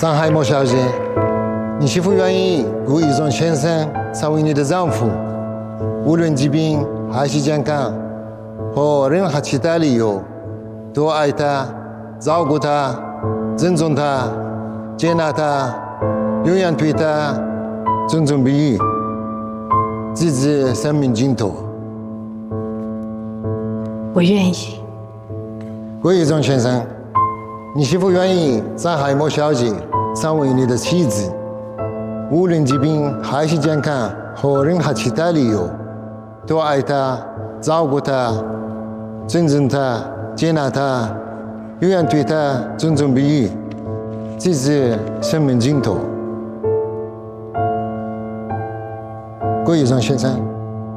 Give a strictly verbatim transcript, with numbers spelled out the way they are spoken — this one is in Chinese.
张海默小姐，你是否愿意顾一中先生成为你的丈夫？无论疾病还是健康，或任何其他理由，都爱他、照顾他、尊重他、接纳他，永远对他忠诚不渝，直至生命尽头。 我愿意。 郭一中先生，你是否愿意张海默小姐成为你的妻子？无论疾病还是健康，或任何其他理由，都爱他、照顾他、尊重他、接纳他，永远对他忠诚不渝，直至生命尽头。郭一中先生。